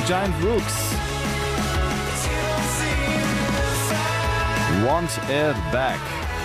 Giant Rooks. Want It Back.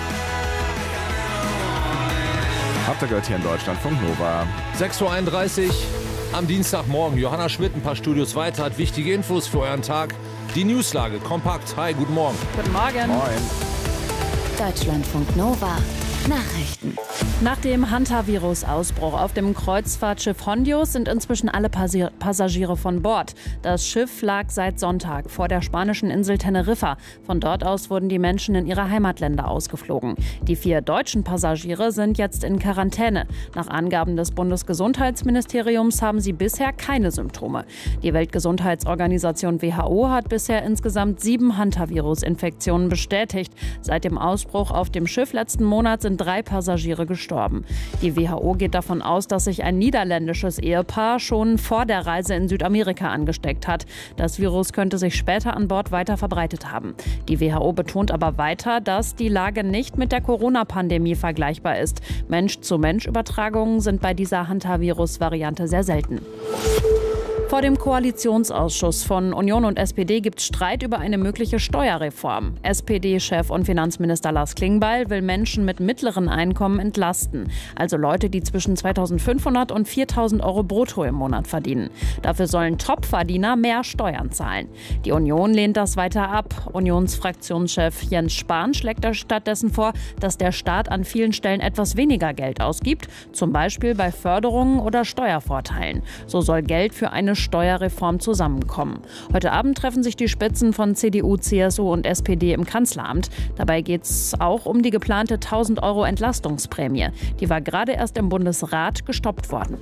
Habt ihr gehört hier in Deutschlandfunk Nova. 6:31 Uhr am Dienstagmorgen. Johanna Schmidt, ein paar Studios weiter, hat wichtige Infos für euren Tag. Die Newslage kompakt. Hi, guten Morgen. Guten Morgen. Moin. Deutschlandfunk Nova. Nachrichten. Nach dem Hantavirus-Ausbruch auf dem Kreuzfahrtschiff Hondios sind inzwischen alle Passagiere von Bord. Das Schiff lag seit Sonntag vor der spanischen Insel Teneriffa. Von dort aus wurden die Menschen in ihre Heimatländer ausgeflogen. Die 4 deutschen Passagiere sind jetzt in Quarantäne. Nach Angaben des Bundesgesundheitsministeriums haben sie bisher keine Symptome. Die Weltgesundheitsorganisation WHO hat bisher insgesamt 7 Hantavirus-Infektionen bestätigt. Seit dem Ausbruch auf dem Schiff letzten Monat sind 3 Passagiere gestorben. Die WHO geht davon aus, dass sich ein niederländisches Ehepaar schon vor der Reise in Südamerika angesteckt hat. Das Virus könnte sich später an Bord weiter verbreitet haben. Die WHO betont aber weiter, dass die Lage nicht mit der Corona-Pandemie vergleichbar ist. Mensch-zu-Mensch-Übertragungen sind bei dieser Hantavirus-Variante sehr selten. Vor dem Koalitionsausschuss von Union und SPD gibt es Streit über eine mögliche Steuerreform. SPD-Chef und Finanzminister Lars Klingbeil will Menschen mit mittleren Einkommen entlasten. Also Leute, die zwischen 2.500 und 4.000 Euro brutto im Monat verdienen. Dafür sollen Topverdiener mehr Steuern zahlen. Die Union lehnt das weiter ab. Unionsfraktionschef Jens Spahn schlägt stattdessen vor, dass der Staat an vielen Stellen etwas weniger Geld ausgibt. Zum Beispiel bei Förderungen oder Steuervorteilen. So soll Geld für eine Steuerreform zusammenkommen. Heute Abend treffen sich die Spitzen von CDU, CSU und SPD im Kanzleramt. Dabei geht es auch um die geplante 1.000 Euro Entlastungsprämie. Die war gerade erst im Bundesrat gestoppt worden.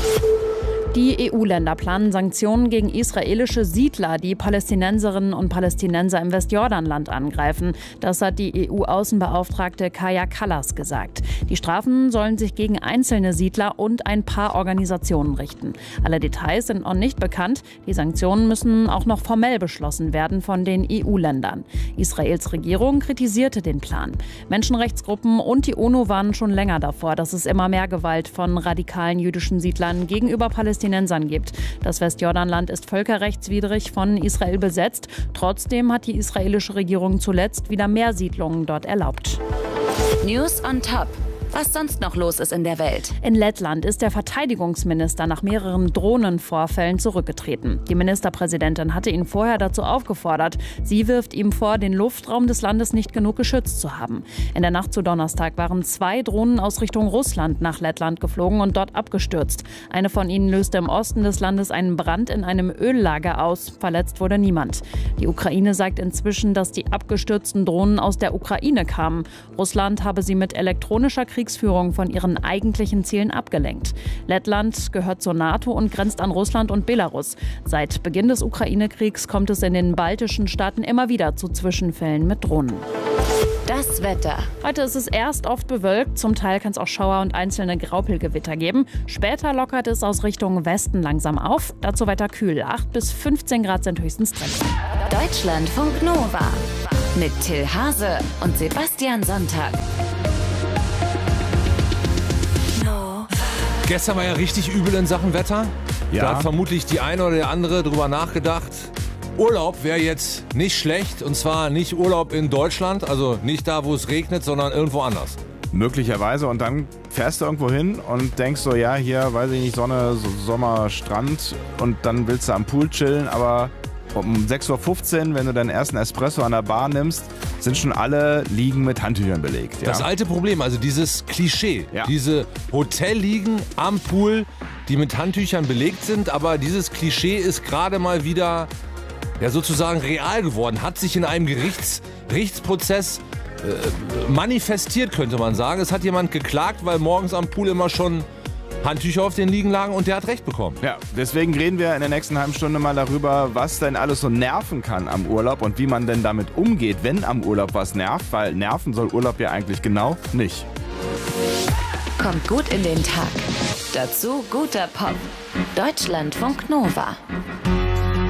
Die EU-Länder planen Sanktionen gegen israelische Siedler, die Palästinenserinnen und Palästinenser im Westjordanland angreifen. Das hat die EU-Außenbeauftragte Kaja Kallas gesagt. Die Strafen sollen sich gegen einzelne Siedler und ein paar Organisationen richten. Alle Details sind noch nicht bekannt. Die Sanktionen müssen auch noch formell beschlossen werden von den EU-Ländern. Israels Regierung kritisierte den Plan. Menschenrechtsgruppen und die UNO warnen schon länger davor, dass es immer mehr Gewalt von radikalen jüdischen Siedlern gegenüber Palästinensern gibt. Das Westjordanland ist völkerrechtswidrig von Israel besetzt. Trotzdem hat die israelische Regierung zuletzt wieder mehr Siedlungen dort erlaubt. News on Top. Was sonst noch los ist in der Welt. In Lettland ist der Verteidigungsminister nach mehreren Drohnenvorfällen zurückgetreten. Die Ministerpräsidentin hatte ihn vorher dazu aufgefordert. Sie wirft ihm vor, den Luftraum des Landes nicht genug geschützt zu haben. In der Nacht zu Donnerstag waren 2 Drohnen aus Richtung Russland nach Lettland geflogen und dort abgestürzt. Eine von ihnen löste im Osten des Landes einen Brand in einem Öllager aus. Verletzt wurde niemand. Die Ukraine sagt inzwischen, dass die abgestürzten Drohnen aus der Ukraine kamen. Russland habe sie mit elektronischer Kriegsführung von ihren eigentlichen Zielen abgelenkt. Lettland gehört zur NATO und grenzt an Russland und Belarus. Seit Beginn des Ukraine-Kriegs kommt es in den baltischen Staaten immer wieder zu Zwischenfällen mit Drohnen. Das Wetter. Heute ist es erst oft bewölkt, zum Teil kann es auch Schauer und einzelne Graupelgewitter geben. Später lockert es aus Richtung Westen langsam auf, dazu weiter kühl. 8 bis 15 Grad sind höchstens drin. Deutschlandfunk Nova mit Till Hase und Sebastian Sonntag. Gestern war ja richtig übel in Sachen Wetter. Ja. Da hat vermutlich die eine oder der andere drüber nachgedacht. Urlaub wäre jetzt nicht schlecht, und zwar nicht Urlaub in Deutschland, also nicht da, wo es regnet, sondern irgendwo anders. Möglicherweise. Und dann fährst du irgendwo hin und denkst so, ja, hier, weiß ich nicht, Sonne, Sommer, Strand. Und dann willst du am Pool chillen, aber um 6:15 Uhr, wenn du deinen ersten Espresso an der Bar nimmst, sind schon alle Liegen mit Handtüchern belegt. Ja? Das alte Problem, also dieses Klischee, Ja. diese Hotelliegen am Pool, die mit Handtüchern belegt sind, aber dieses Klischee ist gerade mal wieder sozusagen real geworden, hat sich in einem Gerichtsprozess manifestiert, könnte man sagen. Es hat jemand geklagt, weil morgens am Pool immer schon Handtücher auf den Liegen lagen, und der hat Recht bekommen. Ja, deswegen reden wir in der nächsten halben Stunde mal darüber, was denn alles so nerven kann am Urlaub und wie man denn damit umgeht, wenn am Urlaub was nervt, weil nerven soll Urlaub ja eigentlich genau nicht. Kommt gut in den Tag. Dazu guter Pop. Deutschlandfunk Nova.